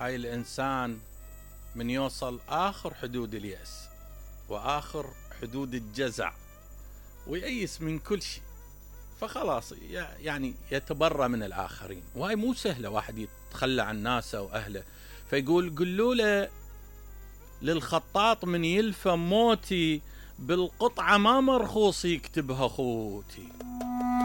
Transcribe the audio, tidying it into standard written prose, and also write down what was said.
هاي الإنسان من يوصل آخر حدود اليأس وآخر حدود الجزع ويأيس من كل شيء، فخلاص يعني يتبرى من الآخرين. وهاي مو سهلة واحد يتخلى عن ناسه وأهله. فيقول قلوا له للخطاط من يلفم موتي بالقطعة ما مرخوص يكتبها خوتي.